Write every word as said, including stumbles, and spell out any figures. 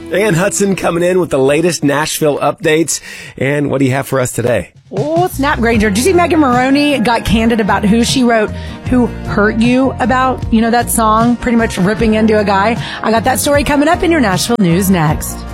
Ann Hudson coming in with the latest Nashville updates. And what do you have for us today? Oh, snap, Granger. Did you see Megan Maroney got candid about who she wrote Who Hurt You about? You know that song, pretty much ripping into a guy? I got that story coming up in your Nashville news next.